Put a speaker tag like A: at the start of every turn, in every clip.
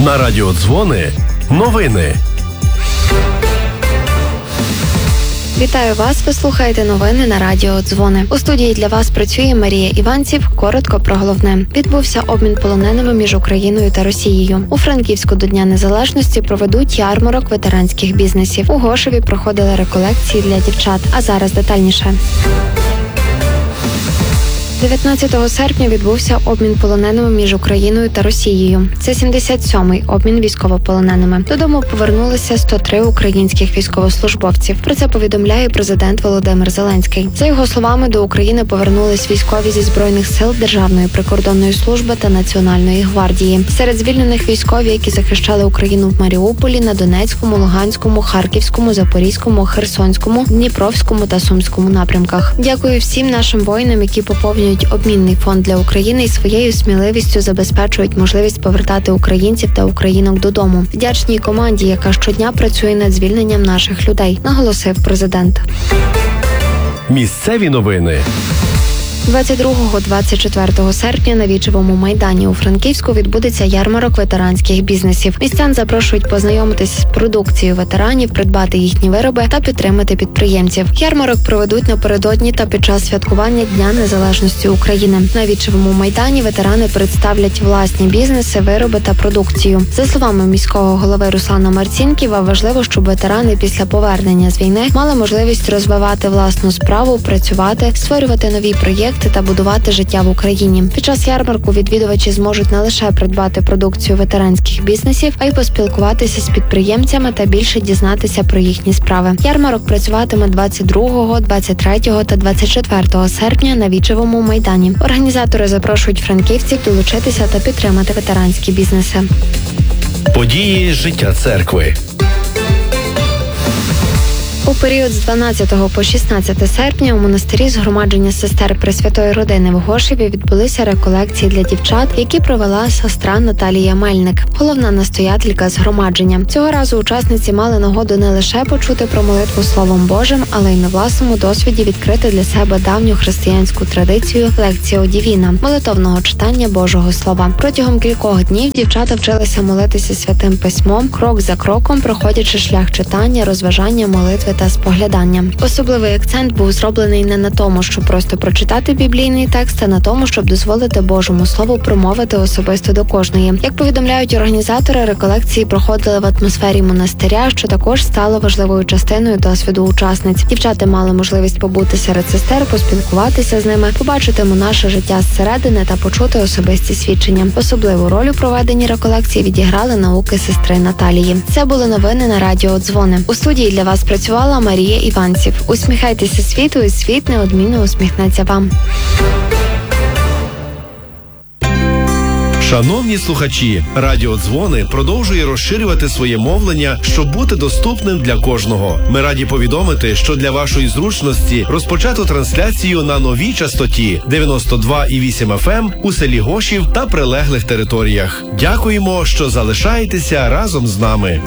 A: На радіо Дзвони новини.
B: Вітаю вас, ви слухаєте новини на радіо Дзвони. У студії для вас працює Марія Іванців. Коротко про головне. Відбувся обмін полоненими між Україною та Росією. У Франківську до Дня Незалежності проведуть ярмарок ветеранських бізнесів. У Гошеві проходили реколекції для дівчат. А зараз детальніше. 19 серпня відбувся обмін полоненими між Україною та Росією. Це 77-й обмін військовополоненими. Додому повернулися 103 українських військовослужбовців. Про це повідомляє президент Володимир Зеленський. За його словами, до України повернулись військові зі Збройних сил, Державної прикордонної служби та Національної гвардії. Серед звільнених військові, які захищали Україну в Маріуполі, на Донецькому, Луганському, Харківському, Запорізькому, Херсонському, Дніпровському та Сумському напрямках. Дякую всім нашим воїнам, які поповнюють обмінний фонд для України і своєю сміливістю забезпечують можливість повертати українців та українок додому. Вдячній команді, яка щодня працює над звільненням наших людей, наголосив президент.
A: Місцеві новини.
B: 22-24 серпня на Вічевому майдані у Франківську відбудеться ярмарок ветеранських бізнесів. Містян запрошують познайомитись з продукцією ветеранів, придбати їхні вироби та підтримати підприємців. Ярмарок проведуть напередодні та під час святкування Дня Незалежності України. На Вічевому майдані ветерани представлять власні бізнеси, вироби та продукцію. За словами міського голови Руслана Марцінківа, важливо, щоб ветерани після повернення з війни мали можливість розвивати власну справу, працювати, створювати нові проєкти та будувати життя в Україні. Під час ярмарку відвідувачі зможуть не лише придбати продукцію ветеранських бізнесів, а й поспілкуватися з підприємцями та більше дізнатися про їхні справи. Ярмарок працюватиме 22, 23 та 24 серпня на Вічевому майдані. Організатори запрошують франківців долучитися та підтримати ветеранські бізнеси.
A: Події життя церкви.
B: У період з 12 по 16 серпня у монастирі згромадження сестер Пресвятої Родини в Гошеві відбулися реколекції для дівчат, які провела сестра Наталія Мельник, головна настоятелька згромадження. Цього разу учасниці мали нагоду не лише почути про молитву Словом Божим, але й на власному досвіді відкрити для себе давню християнську традицію лекціо дівіна – молитовного читання Божого Слова. Протягом кількох днів дівчата вчилися молитися святим письмом, крок за кроком, проходячи шлях читання, розважання, молитви та споглядання. Особливий акцент був зроблений не на тому, щоб просто прочитати біблійний текст, а на тому, щоб дозволити Божому Слову промовити особисто до кожної. Як повідомляють організатори, реколекції проходили в атмосфері монастиря, що також стало важливою частиною досвіду учасниць. Дівчата мали можливість побути серед сестер, поспілкуватися з ними, побачити монаше життя зсередини та почути особисті свідчення. Особливу роль у проведенні реколекції відіграли науки сестри Наталії. Це були новини на радіо Дзвони. У студії для вас працювала Марія Іванців. Усміхайтеся світу, і світ неодмінно усміхнеться вам.
A: Шановні слухачі, радіо Дзвони продовжує розширювати своє мовлення, щоб бути доступним для кожного. Ми раді повідомити, що для вашої зручності розпочато трансляцію на новій частоті 92,8 FM у селі Гошів та прилеглих територіях. Дякуємо, що залишаєтеся разом з нами.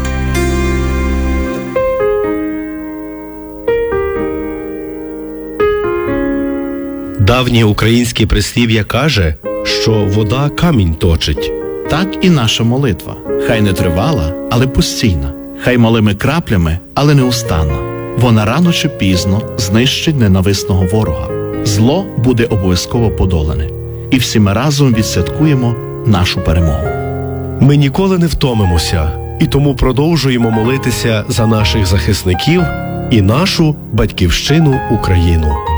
A: Давнє українське прислів'я каже, що вода камінь точить.
C: Так і наша молитва. Хай не тривала, але постійна. Хай малими краплями, але неустанна. Вона рано чи пізно знищить ненависного ворога. Зло буде обов'язково подолане. І всі ми разом відсвяткуємо нашу перемогу.
A: Ми ніколи не втомимося, і тому продовжуємо молитися за наших захисників і нашу батьківщину Україну.